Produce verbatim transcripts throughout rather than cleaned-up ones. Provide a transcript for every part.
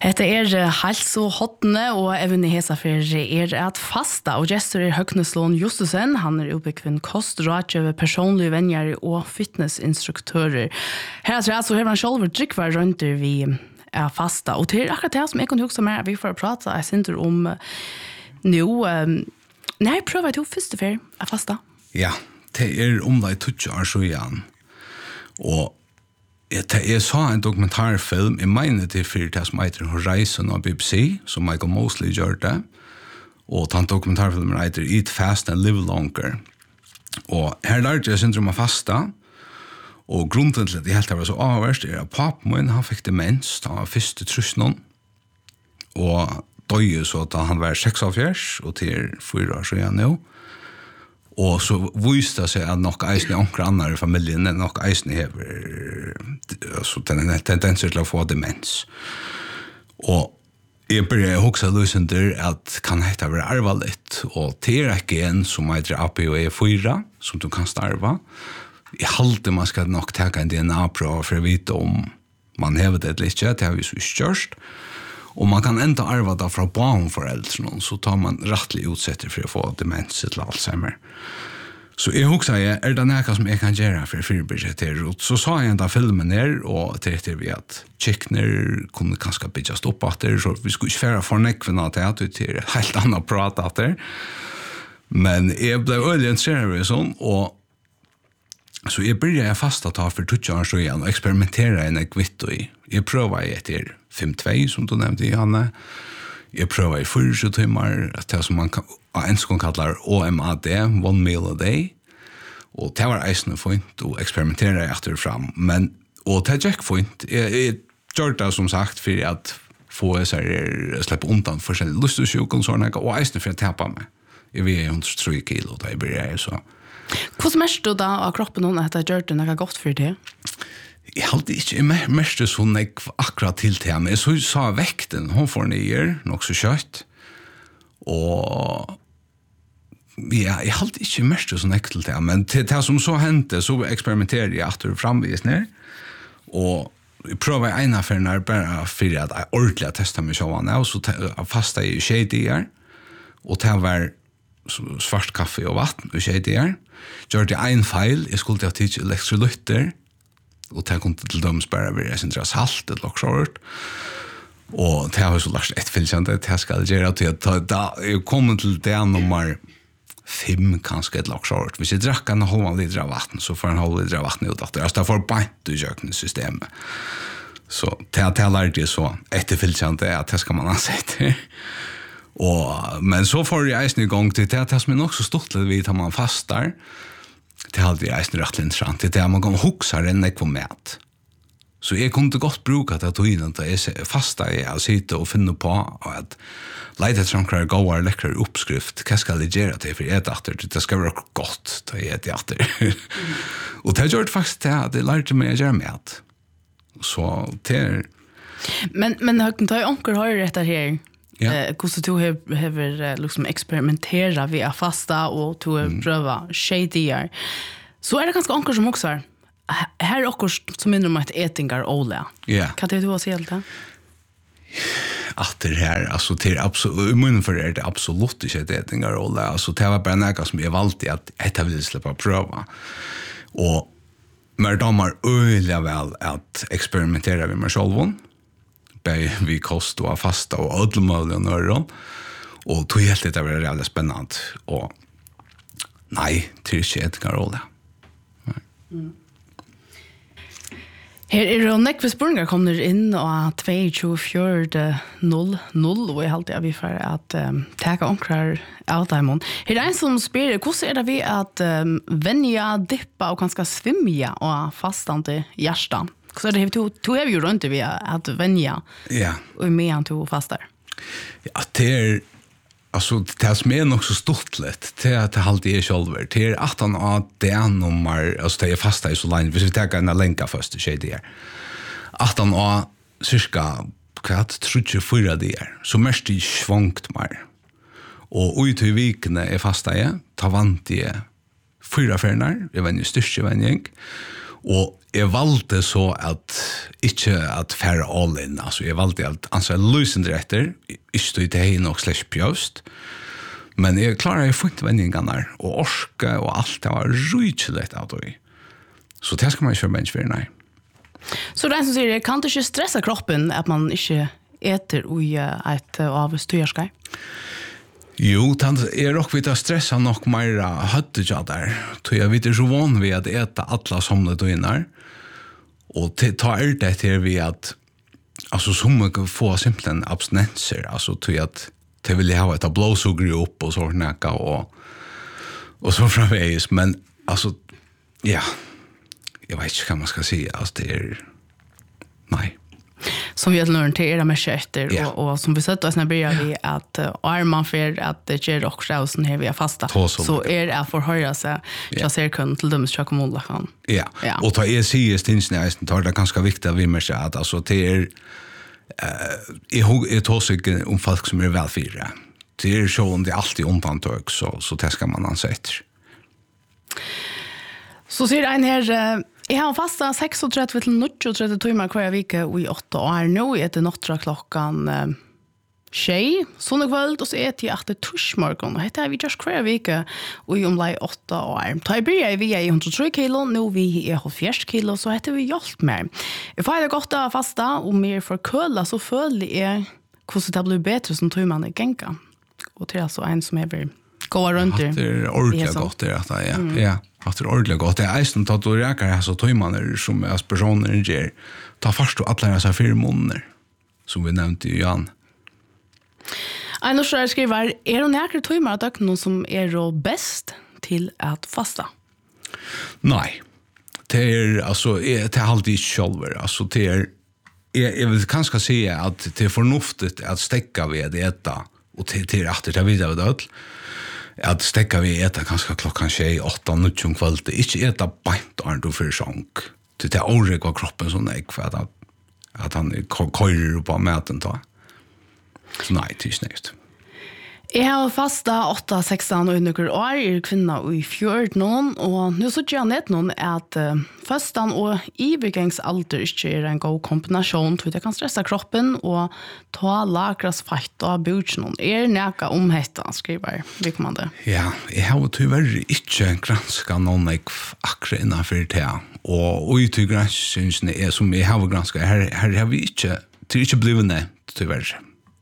Hetta er helt så hotne, og evne hesa for er at fasta, og gestor er Høgneslån Justusen, han er oppekvinn kostrådgjøver, personlige venner og fitnessinstruktører. Her er altså her man selv drikkvar rundt vi er fasta, og til akkurat det som jeg kunne huske med, vi får prate, jeg synes om nå, når jeg prøver til første fer er fasta. Ja, det er om det er tutsi år så igjen, og Jeg, jeg sa en dokumentarfilm, jeg mener det for det som heter Horizon av B B C, som Michael Mosley gjør det, og den dokumentarfilmen heter Eat Fast and Live Longer. Og her lærte jeg syndrom av fasta, og grunnen til at jeg helt var så avverst er at papen min, han fikk demens, han var første trusen, og døde så da han var seksogfjers, og til fyra år så igjen nå. Og så viste det seg at nok eisne onker andre i familien, nok eisne hever altså, den tendenser til å få demens. Og jeg begynner å huske løsender at kan hette være arva litt, og det er ikke en som heter A P O E fyra, som du kan starva. Jeg halte man skal nok ta en D N A-prøve for å vite om man hever det eller ikke, det har vi så størst. Og man kan enda arva det fra barnforeldrene, så tar man rettelig utsetter for å få demens til Alzheimer. Så jeg husker jeg, er det noe som jeg kan gjøre for å forebygge til rot? Så sa jeg enda filmen her, og til vi at kjekner kunne kanskje bygges opp etter, så vi skulle ikke fære for nekvene til at vi til et helt annet prat etter. Men jeg ble veldig interessert i sånn, og så jeg begynte fast å ta for tutsi år så igjen og eksperimentere en ekvitt i. Jeg prøver etter fem två som du nevnte i Hanne. Jeg prøver i fyrtio timmar, det som man kan, ens kan kallar O M A D, one meal a day. Og det var eisende fint å eksperimentere etter fram. Men, og det er ikke fint. Jeg, jeg gjør det som sagt for at få seg slippe undan forskjellige lustesjuk og sånn, og eisende for å tape meg. Jeg vil jo hundre tre kilo da jeg blir jeg, så... Hvordan mest du da av kroppen hun at det gjør det noe godt for det? Jeg hadde ikke mest sånn jeg akkurat til til ham. Jeg så sa vekten, hun får nyer, nok så kjøtt. Og ja, jeg hadde ikke mest sånn jeg til til ham. Men til det som så hendte, så eksperimenterer jeg etter framvis ned. Og jeg prøver en av ferne bare for at jeg ordentlig testet meg sånn. Og så fastet jeg i skjedier. Og det var svart kaffe og vatten og skjedier. Gjør det en feil, jeg skulle ha tid til elektrolytter, og det kom til dømes bare ved jeg synes det er salt eller okshort. Og det har jeg så lært et fylkjende, det skal jeg gjøre til at da jeg kom til det nummer fem kanskje et okshort. Hvis jeg drakk en halv liter av vatten, så får jeg en halv liter av vatten ut. Altså det får bant i kjøkkensystemet. Så det har jeg lært det så et fylkjende, at det skal man ha sett. Og, men så får jeg eisen i gang til det, det som er nok så stort litt vidt at man fastar, det er alltid eisen rettelig interessant, det er at man kan hukse enn jeg på mat. Så jeg kunne godt bruke det til at jeg fastar jeg og sitte og finne på at leide etter noen gode lekkere oppskrift, hva skal jeg gjøre til for jeg etter, det skal være godt til jeg etter. Og det gjør det faktisk det at jeg lærte meg å gjøre mat. Så det er... Men, men Høgten, tar jeg onker høyre etter her? Ja. Eh, hvordan du har, har liksom eksperimenteret via fasta og du har mm. prøvet shadier. Så er det ganske anker som også er. Her er akkur som minner om et etingar ole. Ja. Hva er det du har sagt det? At det her, altså til absolutt, i munnen for er det absolutt ikke et etingar ole. Altså det var bare noe som jeg valgte at jeg ville slippe å prøve. Og mer damer øyelig vel at eksperimentere med meg selv. Vi kost og fasta og ødelmål og nøren. Og tog helt det var reallig spennende. Og nei, til ikke etter rolle. Mm. Her er det nekve spørninger kommer inn og to fire null null og jeg halte vi for at um, teka omkrar av dem. Her er en som spør, hvordan er det vi at um, venja, dippa og kanskje svimja og fastande hjertan? Så det du du har ju runt vi att vänja. Ja. Och med han tog fastar. Ja, det är alltså det som är nog så stort lätt till att det alltid är själver. Det är att han har det nummer alltså det är fasta i så länge. Hvis vi tar en länka först så det är. Att han har cirka kvart trettiofyra dagar. Så mest i svångt mer. Och ut i vikene är fasta jag. Ta vant i fyra färnar. Jag var ju största vänjning. Og jeg valgte så at ikke at færre all in, altså jeg valgte at ansa lysende etter, ikke stod i det nok slags pjøst, men jeg klarer jeg funnet vendingene og orske og alt, det var rydkjelett av det. Så det skal man ikke være menneske for, nei. Så det er en som sier, kan det ikke stressa kroppen at man ikke eter ui et av styrskei? Jo, det er nok vidt å stressa nok mer høttet ja der. Så jeg vet er så van ved at eta alle somne døgner. Og det tar det til vi at altså som kan få simpelthen abstinenser. Altså til at det vil ha et blåsuger opp og så nækka og, og så framveis. Men altså, ja, jeg vet ikke hva man skal si. Altså det er, nei. Som vi har lært til era med kjøtter, ja. og, og som vi sett oss når blir vi at uh, er man for at det gjør også sånn her vi er fasta, så er det for høyre seg til å se kun til dømes til å komme måle kan. Ja, ja. Og ta jeg sier stinsene i eisen, tar det ganske viktig at vi med seg at altså, det er uh, jeg, jeg tar seg om folk som er velfyrre. Det er så om det er alltid undantøk, så, så det skal man ansette. Så sier en her, uh, jeg har fasta trettiosex til nittiotretti timer hver vike og i åtta år nå, etter nåttra klokkan uh, tjej, sånne kvöld, og så er jeg etter tursmorgon, og dette er vi just hver vike og i omlai åtta år. Da jeg bryr vi er i hundre og tre kilo, nå vi er halvfjerds kilo, så heter vi hjelp mer. Jeg får det godt av fasta, og mer for køla, så føler jeg hvordan det blir bedre som timerne genka. Og det er altså en som er vil gå rundt i. Det er ordentlig godt, det er det, ja. Mm. Ja. At det er ordentlig godt. Det er eisen tatt og reker her så tøymaner som er personer gjør. Ta først og alle disse fire måneder, som vi nevnte i Jan. En norsk skriver, er det nærkere tøymer av døgnet som er best til at fasta? Nei. Det er, altså, det er alltid ikke selv. Altså, det er, jeg, jeg vil kanskje si at det er fornuftigt at stekka ved det etter, og til, til at det er videre død, at stekka vi eta kanskje klokkan tjej, åtta, nutjon kvöld, ikke eta beint og du fyrir sjong. Det er åreg av kroppen sånn jeg, for at, at han køyrer på maten da. Så nei, det er snøyst. Jeg har fasta åtta sexton og under år, er kvinna i fjorton, og nå så gjør jeg ned noen at uh, fastan og ivergangsalder ikke er en god kombinasjon til det kan stressa kroppen og ta lagras feit av bjørnen. Er nækka omhetta, skriver vi kommande. Ja, jeg har tyverr ikke granska noen jeg akkurat innanfor det, og ui til gransksynsene er som jeg har granska, her, her har vi ikke, det er ikke blivet nevnt, tyverr.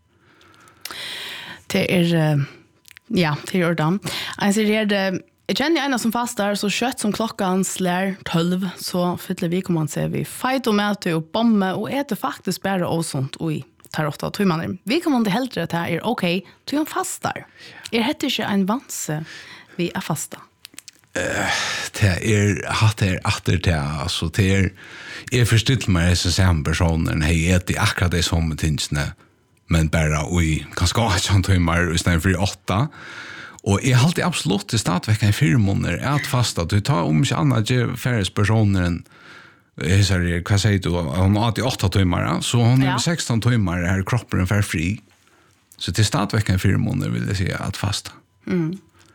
Det er, ja, det er det. Jeg sier det, jeg kjenner en som fastar, så kjøtt som klokkan slær tolv, så fyller vi kommer til vi feit og møte og bomme, og er det faktisk bare åsont og i tar åtta timer. Vi kommer til heldre at det er ok, du er fastar. Er dette ikke en vanse vi er fasta? Uh, det er hatt er atter til, altså det er, jeg forstilt meg disse samme personer, hei, er det akkurat det som tingsene, men bara ui, kanskje ikke sånn timer i stedet for åtta. Og jeg halte absolutt i stadvekka i fire måneder at fasta, du tar om ikke annet ikke færres personer enn, jeg sier, hva sier du, hun har åtta timer, så hun er sexton timer her kroppen er fri. Så til stadvekka i fire måneder vil jeg si at fasta. Mm.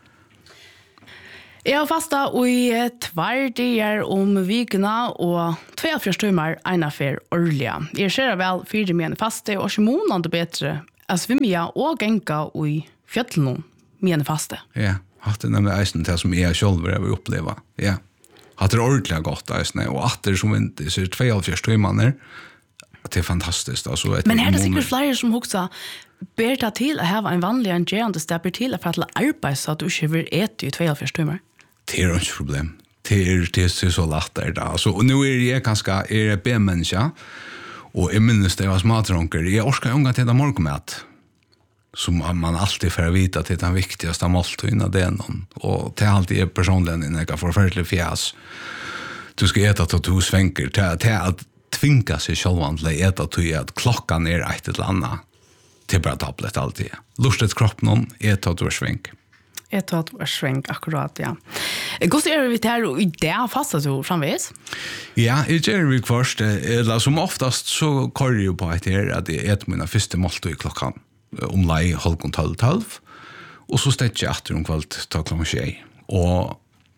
Jeg har fasta i tvær dier om vikene og tveogfjørs timer ena for årlige. Jeg ser vel fire mine faste og ikke måneder bedre å svimme og genka i fjøtlene mine faste. Ja, hatt det nemlig eisen til som jeg selv vil oppleve. Ja, hatt det ordentlig godt eisen, og at det som ikke er tveogfjørs timer, det er fantastisk. Altså, men er det sikkert flere som også ber ta til å ha en vanlig engerende stepper til for at arbeid så at du ikke vil ete i tveogfjørs timer? Det er ikke problem. Det er, det er så lagt der da. Altså, og nå er jeg ganske, er jeg B-menneske, og jeg minnes det var smadronker. Jeg orsker jo unga til det morgenmøt, som man alltid får vite at det er den viktigaste måltøyen av det noen. Og det er alltid jeg personlig enn jeg forferdelig fjæs. Du skal ete til to svenker, til, til at tvinga seg sjølvan til å ete til at klokkan er et eller annet. Det er bare tablet alltid. Lustet kropp noen, ete til å svenk. Jeg tror at det var svenk akkurat, ja. Hvordan er vi til å i det fastet du framvis? Ja, jeg gjør vi først. Eller som oftast så kører jeg på et her at jeg etter mine første måltøy klokkan om lei halvkon tolv tolv, og så stedt jeg etter om kveld til klokken tjej. Og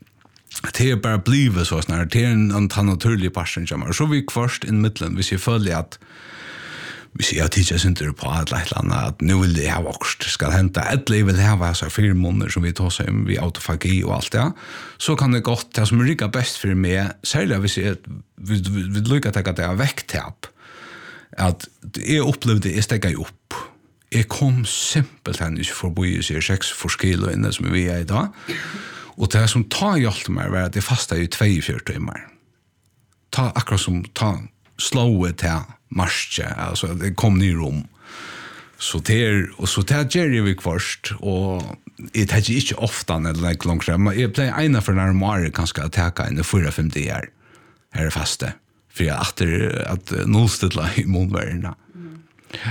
det är bara blivit så snart. Det är en, en naturlig passion. Så vi först in mittlen, hvis jag följer att hvis jag tidsar inte på att lättlarna att nu vill det ha också ska hända. Ett liv vill ha så fyra månader som vi tar sig om vid autofagi och allt det. Så kan det gott, det som är riktigt bäst för mig, särskilt hvis jag vill lycka till att det är väcktapp. Att jag upplevde, jag stegade upp. Jag kom simpelt här inte för att bo i sig sex forskilor inne som vi är idag. Och det som tar hjälpt mig var att det fastade i tjugofyra timmar. Ta akkurat som ta slået till marsche, alltså det kom ner rum. Så det är, och så det gör vi först och det är inte ofta när det är långt fram. Jag blir ena för när man kanske att täcka in i fyra fem dagar. Här är faste. För att att nollställa i månvärlden. Mm. Ja.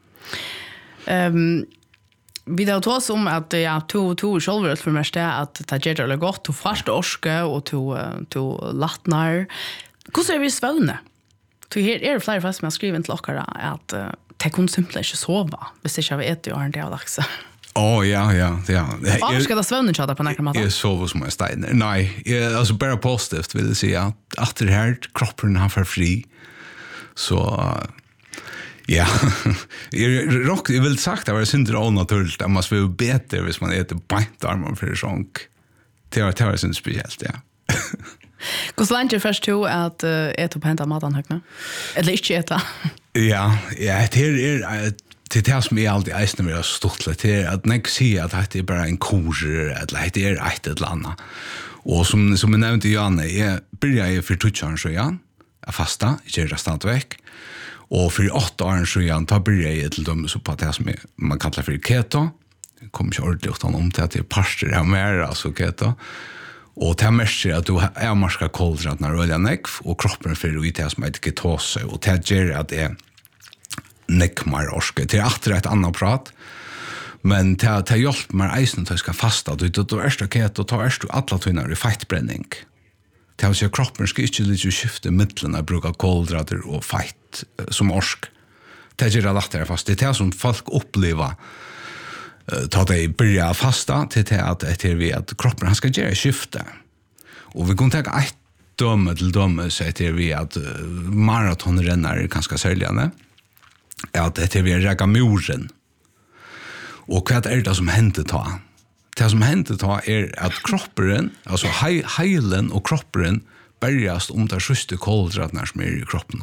Ehm vi då tog oss om att ja to to själva för mig det att ta ger det gott och fast orska och to to lattnar. Hur ser vi svåna? Så här är det flera fast man skriver till lockare att det kan simpelt inte sova. Hvis inte jag vet ju har en del dagar. Åh, ja, ja, ja. Varför ska det svåna chatta på några månader? Jag sover som en stein. Nej, jag, alltså bara positivt vill jag säga att det här kroppen har för fri. Så ja, jag rock jag vill sagt det var synd onaturligt att man skulle bättre hvis man äter bäntarmar för sånk. Det var det var synd speciellt, ja. Hur länge först to att äta på hända maten högna? Eller inte äta? Ja, ja, det är det är som är alltid eisen med stort lite att när jag säger att det är bara en kurser eller det är ett eller annat. Och som som jag nämnde Janne, jag började för tutchan så ja, jag fasta, jag är stannat veck. Och för åtta år så jag tar började jag till dem så på det som man kallar för keto. Det kommer inte ordentligt om till att det är pastor här med alltså keto. Och det märker att du är marska kolhydrat när olja neck och kroppen för ut det som heter ketos och det gör att det neckmar orske till att det är ett annat prat. Men det det hjälper mig isen att jag ska fasta du då är det keto tar är du alla tunnar i fettbränning. Det har så kroppen ska inte lite skifta mitten att bruka kolhydrater och fett som orsk. Det gör att det är fast det är som folk upplever ta det börja fasta till det att det är vi att kroppen han ska göra skifte. Och vi kan ta ett döme till döme så att vi att maratonrännare kanske säljande. Att det är vi räcka muren. Och vad är det som händer ta? Det som händer ta är att kroppen, alltså heilen och kroppen börjas om det sjuste kolhydraterna som är i kroppen.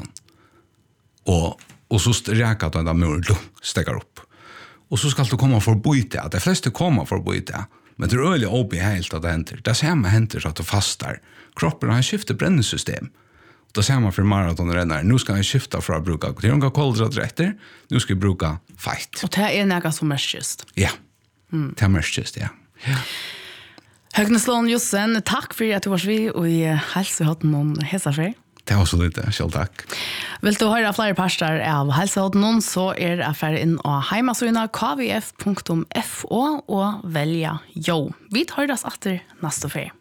Och och så räcker den där muren sticker upp. Och så ska du komma för byte att de flesta kommer för byte. Men det är öliga obi helt att det händer. Det ser man händer så att du fastar. Kroppen har skiftat bränningssystem. Då ser man för maratonrännare. Nu ska jag skifta för att bruka till några kolhydrater. Nu ska jag bruka fett. Och det är något som är just. Ja. Mm. Det är mest just, ja. Ja. Høgneslån Jossen, tack för att du var vi och i hälsohåten någon hälsafär. Det var så lite, själv tack. Vill du höra fler parstar av hälsohåten så är det affär in och hemmasöjna k v f punkt f o och välja jo. Vi tar det åter nästa fär.